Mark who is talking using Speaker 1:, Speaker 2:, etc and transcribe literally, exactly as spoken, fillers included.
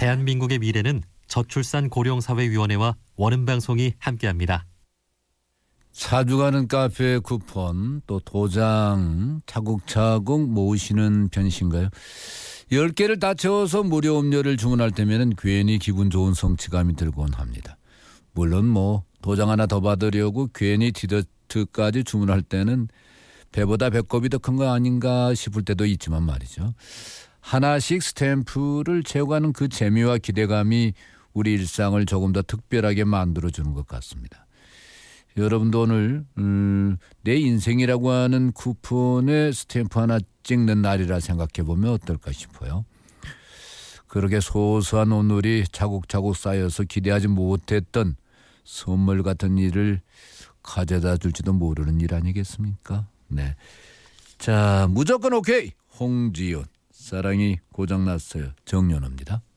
Speaker 1: 대한민국의 미래는 저출산 고령사회위원회와 원음방송이 함께합니다.
Speaker 2: 자주 가는 카페 쿠폰, 또 도장 차곡차곡 모으시는 편이신가요? 열 개를 다 채워서 무료 음료를 주문할 때면 괜히 기분 좋은 성취감이 들곤 합니다. 물론 뭐 도장 하나 더 받으려고 괜히 디저트까지 주문할 때는 배보다 배꼽이 더 큰 거 아닌가 싶을 때도 있지만 말이죠. 하나씩 스탬프를 채워가는 그 재미와 기대감이 우리 일상을 조금 더 특별하게 만들어주는 것 같습니다. 여러분도 오늘 음, 내 인생이라고 하는 쿠폰에 스탬프 하나 찍는 날이라 생각해보면 어떨까 싶어요. 그렇게 소소한 오늘이 차곡차곡 쌓여서 기대하지 못했던 선물 같은 일을 가져다 줄지도 모르는 일 아니겠습니까? 네. 자, 무조건 오케이. 홍지연. 사랑이 고장났어요. 정연호입니다.